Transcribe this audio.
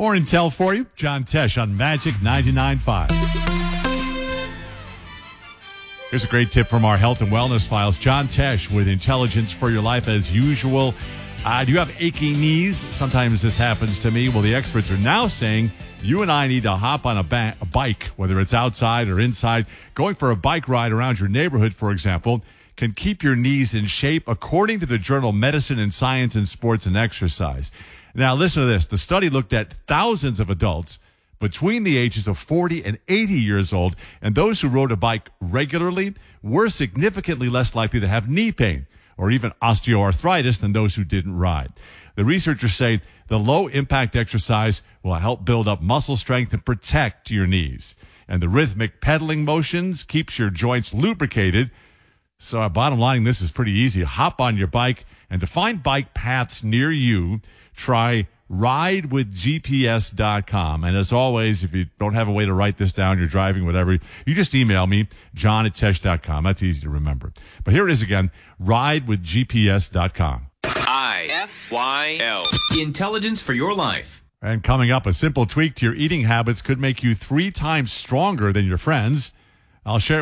More intel for you. John Tesh on Magic 99.5. Here's a great tip from our health and wellness files. John Tesh with intelligence for your life as usual. Do you have aching knees? Sometimes this happens to me. Well, the experts are now saying you and I need to hop on a bike, whether it's outside or inside. Going for a bike ride around your neighborhood, for example, can keep your knees in shape, according to the journal Medicine and Science in Sports and Exercise. Now, listen to this. The study looked at thousands of adults between the ages of 40 and 80 years old, and those who rode a bike regularly were significantly less likely to have knee pain or even osteoarthritis than those who didn't ride. The researchers say the low-impact exercise will help build up muscle strength and protect your knees. And the rhythmic pedaling motions keeps your joints lubricated. So bottom line, this is pretty easy. Hop on your bike, and to find bike paths near you, try ridewithgps.com. And as always, if you don't have a way to write this down, you're driving, whatever, you just email me, john@tesh.com. That's easy to remember. But here it is again, ridewithgps.com. IFYL. Intelligence for your life. And coming up, a simple tweak to your eating habits could make you 3 times stronger than your friends. I'll share